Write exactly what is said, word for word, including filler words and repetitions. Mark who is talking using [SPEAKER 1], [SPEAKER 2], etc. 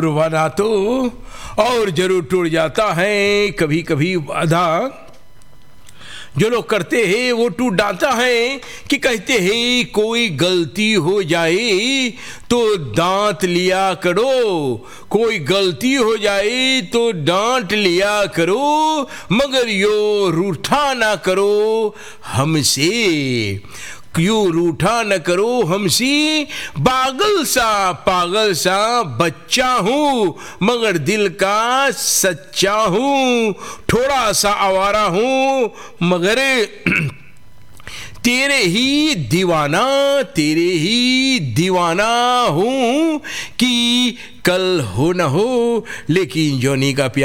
[SPEAKER 1] वादा तो और जरूर टूट जाता है, कभी कभी वादा जो लोग करते हैं वो टूट जाता है। कि कहते हैं कोई गलती हो जाए तो डांट लिया करो, कोई गलती हो जाए तो डांट लिया करो, मगर यो रूठा ना करो हमसे, क्यों रूठा न करो हमसे। पागल सा पागल सा बच्चा हूँ मगर दिल का सच्चा हूँ, थोड़ा सा आवारा हूँ मगर तेरे ही दीवाना, तेरे ही दीवाना हूँ। कि कल हो न हो लेकिन जॉनी का प्यार